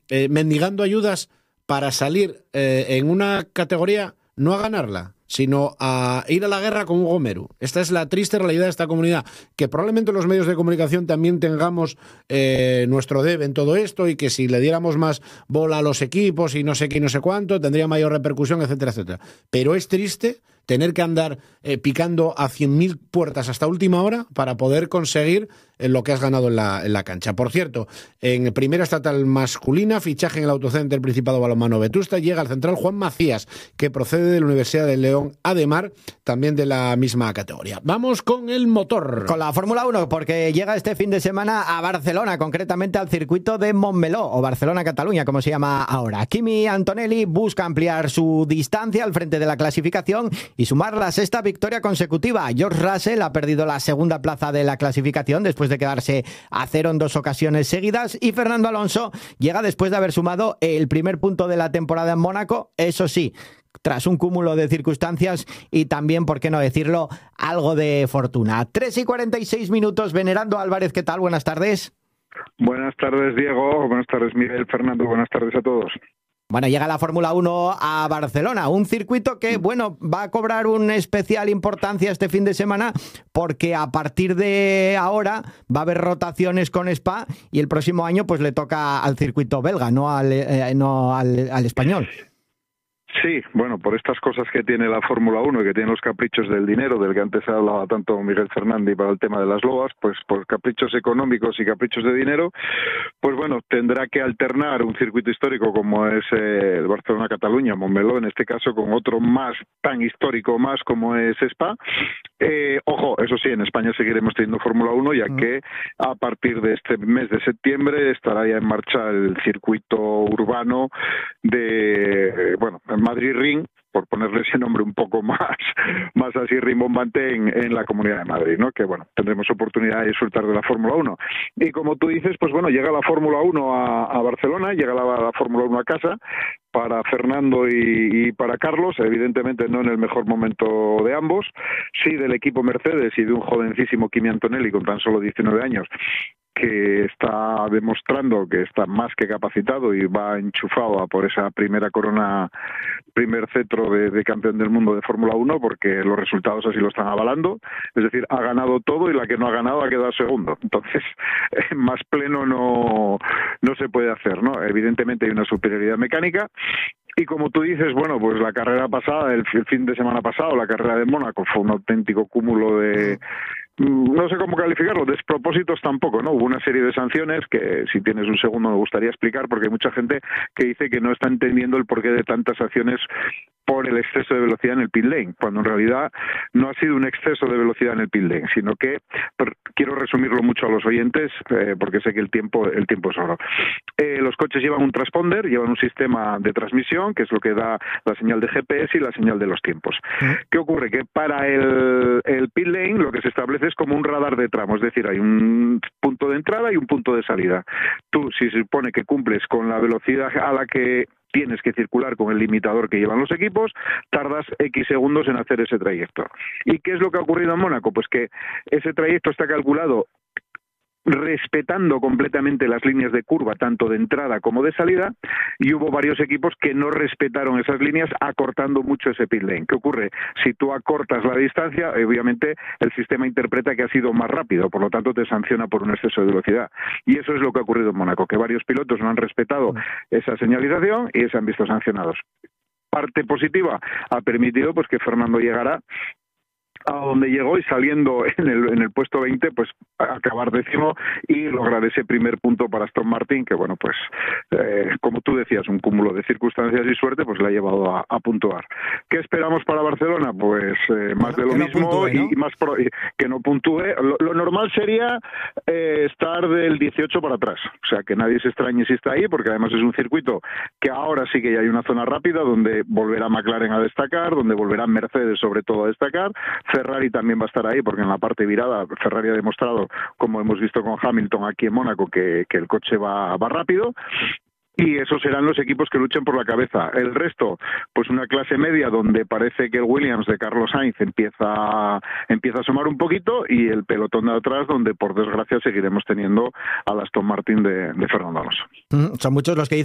mendigando ayudas para salir en una categoría no a ganarla, sino a ir a la guerra con Hugo Meru. Esta es la triste realidad de esta comunidad, que probablemente los medios de comunicación también tengamos nuestro debe en todo esto, y que si le diéramos más bola a los equipos y no sé qué y no sé cuánto, tendría mayor repercusión, etcétera, etcétera. Pero es triste tener que andar picando a 100.000 puertas hasta última hora para poder conseguir lo que has ganado en la cancha. Por cierto, en primera estatal masculina, fichaje en el Autocenter Principado Balonmano Vetusta, llega al central Juan Macías, que procede de la Universidad de León Ademar, también de la misma categoría. Vamos con el motor. Con la Fórmula 1, porque llega este fin de semana a Barcelona, concretamente al circuito de Montmeló, o Barcelona-Cataluña, como se llama ahora. Kimi Antonelli busca ampliar su distancia al frente de la clasificación y sumar la sexta victoria consecutiva. George Russell ha perdido la segunda plaza de la clasificación después de quedarse a 0 en 2 ocasiones seguidas, y Fernando Alonso llega después de haber sumado el primer punto de la temporada en Mónaco, eso sí, tras un cúmulo de circunstancias y también, por qué no decirlo, algo de fortuna. 3:46, Venerando Álvarez, ¿qué tal? Buenas tardes. Buenas tardes, Diego. Buenas tardes, Miguel, Fernando. Buenas tardes a todos. Bueno, llega la Fórmula 1 a Barcelona, un circuito que, bueno, va a cobrar una especial importancia este fin de semana, porque a partir de ahora va a haber rotaciones con Spa y el próximo año pues le toca al circuito belga, no al español. Sí, bueno, por estas cosas que tiene la Fórmula 1 y que tiene los caprichos del dinero, del que antes hablaba tanto Miguel Fernández para el tema de las loas, pues por caprichos económicos y caprichos de dinero, pues bueno, tendrá que alternar un circuito histórico como es el Barcelona-Cataluña, Montmeló en este caso, con otro más tan histórico más como es Spa. Ojo, eso sí, en España seguiremos teniendo Fórmula 1, ya que a partir de este mes de septiembre estará ya en marcha el circuito urbano de, bueno, Madrid Ring, por ponerle ese nombre un poco más así rimbombante en la Comunidad de Madrid, ¿no? Que bueno, tendremos oportunidad de disfrutar de la Fórmula 1. Y como tú dices, pues bueno, llega la Fórmula 1 a Barcelona, llega la Fórmula 1 a casa, para Fernando y para Carlos, evidentemente no en el mejor momento de ambos, sí del equipo Mercedes y de un jovencísimo Kimi Antonelli con tan solo 19 años, que está demostrando que está más que capacitado y va enchufado a por esa primera corona, primer cetro de campeón del mundo de Fórmula 1, porque los resultados así lo están avalando. Es decir, ha ganado todo y la que no ha ganado ha quedado segundo. Entonces, más pleno no se puede hacer, ¿no? Evidentemente hay una superioridad mecánica. Y como tú dices, bueno, pues la carrera pasada, el fin de semana pasado, la carrera de Mónaco fue un auténtico cúmulo de... No sé cómo calificarlo, despropósitos tampoco, ¿no? Hubo una serie de sanciones que, si tienes un segundo, me gustaría explicar, porque hay mucha gente que dice que no está entendiendo el porqué de tantas acciones por el exceso de velocidad en el pit lane, cuando en realidad no ha sido un exceso de velocidad en el pit lane, sino que, quiero resumirlo mucho a los oyentes, porque sé que el tiempo es oro. Los coches llevan un transponder, llevan un sistema de transmisión, que es lo que da la señal de GPS y la señal de los tiempos. ¿Qué ocurre? Que para el pit lane lo que se establece es como un radar de tramo, es decir, hay un punto de entrada y un punto de salida. Tú, si se supone que cumples con la velocidad a la que tienes que circular con el limitador que llevan los equipos, tardas X segundos en hacer ese trayecto. ¿Y qué es lo que ha ocurrido en Mónaco? Pues que ese trayecto está calculado respetando completamente las líneas de curva, tanto de entrada como de salida, y hubo varios equipos que no respetaron esas líneas, acortando mucho ese pit lane. ¿Qué ocurre? Si tú acortas la distancia, obviamente el sistema interpreta que ha sido más rápido, por lo tanto te sanciona por un exceso de velocidad. Y eso es lo que ha ocurrido en Mónaco, que varios pilotos no han respetado esa señalización y se han visto sancionados. Parte positiva, ha permitido pues que Fernando llegara a donde llegó y saliendo en el puesto 20, pues acabar décimo y lograr ese primer punto para Aston Martin, que bueno, pues como tú decías, un cúmulo de circunstancias y suerte, pues le ha llevado a puntuar. ¿Qué esperamos para Barcelona? Pues más de lo mismo, no puntúe, ¿no? Y más que no puntúe. Lo normal sería estar del 18 para atrás, o sea, que nadie se extrañe si está ahí, porque además es un circuito que ahora sí que ya hay una zona rápida donde volverá McLaren a destacar, donde volverá Mercedes sobre todo a destacar. Ferrari también va a estar ahí, porque en la parte virada Ferrari ha demostrado, como hemos visto con Hamilton aquí en Mónaco, que el coche va rápido. Y esos serán los equipos que luchen por la cabeza. El resto, pues una clase media donde parece que el Williams de Carlos Sainz empieza a asomar un poquito, y el pelotón de atrás donde por desgracia seguiremos teniendo al Aston Martin de Fernando Alonso. Son muchos los que dicen